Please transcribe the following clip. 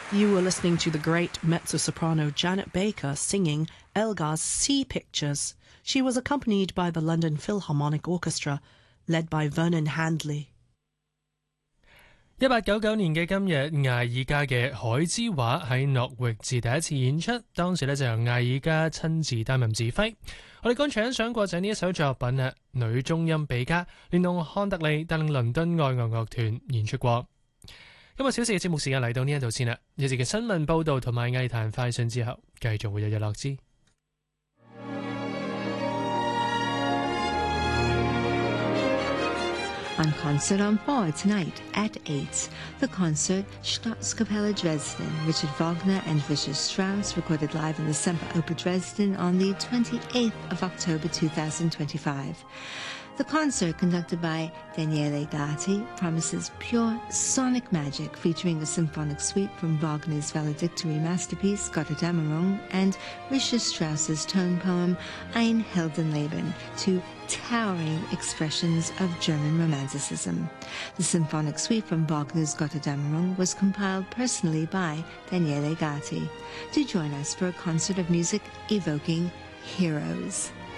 You were listening to the great mezzo-soprano Janet Baker singing Elgar's Sea Pictures. She was accompanied by the London Philharmonic Orchestra, led by Vernon Handley. 1899年嘅今日，艾爾加嘅《海之畫》喺諾域治第一次演出，當時就由艾爾加親自擔任指揮。我哋剛才欣賞過就係呢一首作品啊，女中音比加連同漢特利帶領倫敦愛樂樂團演出過。今日小時嘅節目時間嚟到呢一度先啦，一節嘅新聞報導同埋藝壇快訊之後，繼續會有日落之。 On Concert on 4 tonight at 8, the concert Staatskapelle Dresden, Richard Wagner and Richard Strauss recorded live in the Semperoper Dresden on the 28th of October 2025. The concert, conducted by Daniele Gatti, promises pure sonic magic featuring a symphonic suite from Wagner's valedictory masterpiece Götterdämmerung and Richard Strauss's tone poem Ein Heldenleben, two towering expressions of German Romanticism. The symphonic suite from Wagner's Götterdämmerung was compiled personally by Daniele Gatti. Do join us for a concert of music evoking heroes.